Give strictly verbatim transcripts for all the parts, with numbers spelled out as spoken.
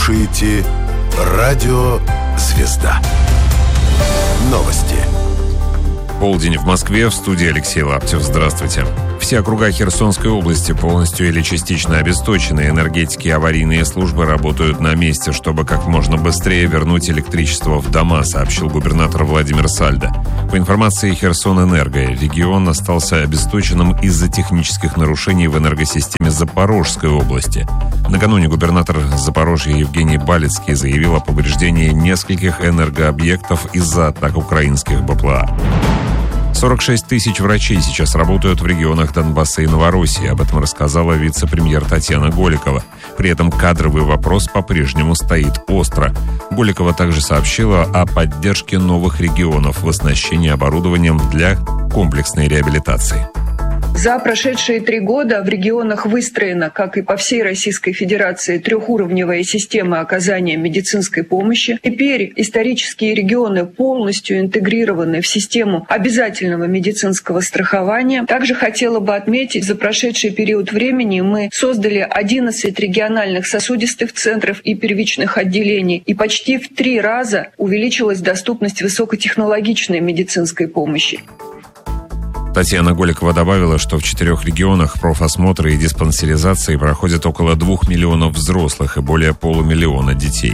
слушаете Радио «Звезда». Новости. Полдень в Москве, в студии Алексей Лаптев. Здравствуйте. Все округа Херсонской области полностью или частично обесточены. Энергетики и аварийные службы работают на месте, чтобы как можно быстрее вернуть электричество в дома, сообщил губернатор Владимир Сальдо. По информации Херсонэнерго, регион остался обесточенным из-за технических нарушений в энергосистеме Запорожской области. Накануне губернатор Запорожья Евгений Балицкий заявил о повреждении нескольких энергообъектов из-за атак украинских БПЛА. сорок шесть тысяч врачей сейчас работают в регионах Донбасса и Новороссии. Об этом рассказала вице-премьер Татьяна Голикова. При этом кадровый вопрос по-прежнему стоит остро. Голикова также сообщила о поддержке новых регионов в оснащении оборудованием для комплексной реабилитации. За прошедшие три года в регионах выстроена, как и по всей Российской Федерации, трехуровневая система оказания медицинской помощи. Теперь исторические регионы полностью интегрированы в систему обязательного медицинского страхования. Также хотела бы отметить, за прошедший период времени мы создали одиннадцать региональных сосудистых центров и первичных отделений, и почти в три раза увеличилась доступность высокотехнологичной медицинской помощи. Татьяна Голикова добавила, что в четырех регионах профосмотры и диспансеризации проходят около двух миллионов взрослых и более полумиллиона детей.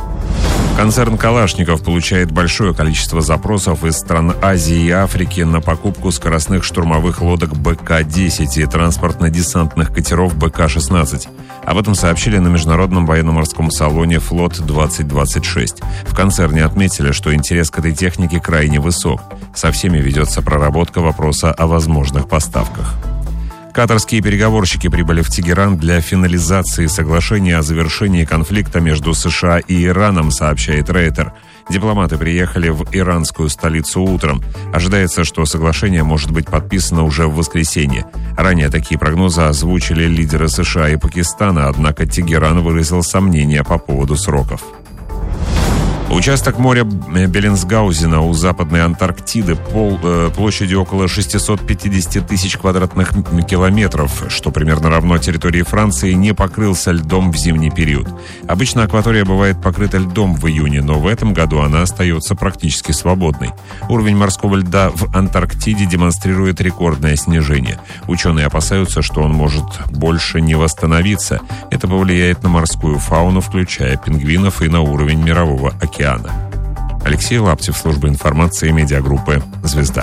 Концерн «Калашников» получает большое количество запросов из стран Азии и Африки на покупку скоростных штурмовых лодок Бэ Ка десять и транспортно-десантных катеров Бэ Ка шестнадцать. Об этом сообщили на международном военно-морском салоне «Флот двадцать двадцать шесть». В концерне отметили, что интерес к этой технике крайне высок. Со всеми ведется проработка вопроса о возможных поставках. Катарские переговорщики прибыли в Тегеран для финализации соглашения о завершении конфликта между США и Ираном, сообщает Рейтер. Дипломаты приехали в иранскую столицу утром. Ожидается, что соглашение может быть подписано уже в воскресенье. Ранее такие прогнозы озвучили лидеры США и Пакистана, однако Тегеран выразил сомнения по поводу сроков. Участок моря Беллинсгаузена у Западной Антарктиды пол, э, площадью около шестьсот пятьдесят тысяч квадратных километров, что примерно равно территории Франции, не покрылся льдом в зимний период. Обычно акватория бывает покрыта льдом в июне, но в этом году она остается практически свободной. Уровень морского льда в Антарктиде демонстрирует рекордное снижение. Ученые опасаются, что он может больше не восстановиться. Это повлияет на морскую фауну, включая пингвинов, и на уровень мирового океана. Алексей Лаптев, служба информации медиагруппы «Звезда».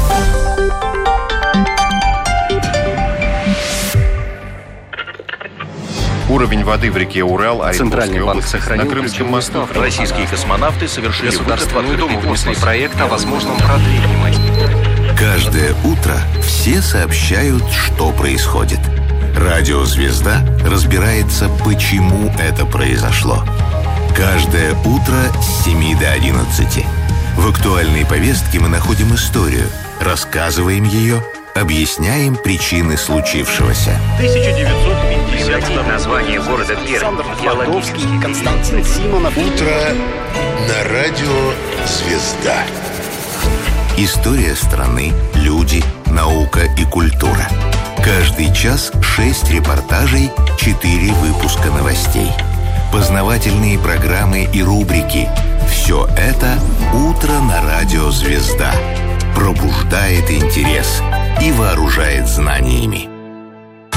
Уровень воды в реке Урал, Центральный банк сохранил на Крымском мосту. Российские космонавты совершили государственную думу внесли проект о возможном продлении. Каждое утро все сообщают, что происходит. Радио «Звезда» разбирается, почему это произошло. Каждое утро с семи до одиннадцати. В актуальной повестке мы находим историю, рассказываем ее, объясняем причины случившегося. тысяча девятьсот пятьдесят второй название города Пермь. Геологический. Константин Симонов. Утро на радио «Звезда». История страны, люди, наука и культура. Каждый час шесть репортажей, четыре выпуска новостей. Познавательные программы и рубрики. Все это «Утро на радио «Звезда». Пробуждает интерес и вооружает знаниями.